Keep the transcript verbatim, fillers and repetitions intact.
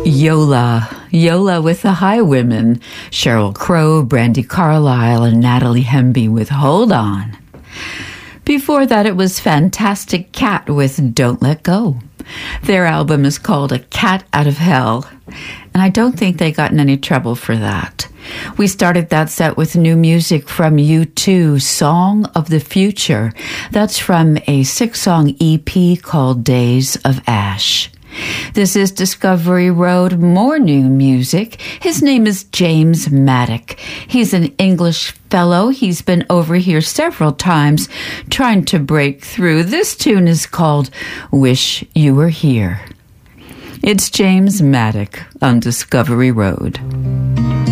Yola. Yola with the Highwomen. Sheryl Crow, Brandi Carlile, and Natalie Hemby with Hold On. Before that, it was Fantastic Cat with Don't Let Go. Their album is called A Cat Out of Hell, and I don't think they got in any trouble for that. We started that set with new music from U two, Song of the Future. That's from a six-song E P called Days of Ash. This is Discovery Road, more new music. His name is James Maddock. He's an English fellow. He's been over here several times trying to break through. This tune is called Wish You Were Here. It's James Maddock on Discovery Road.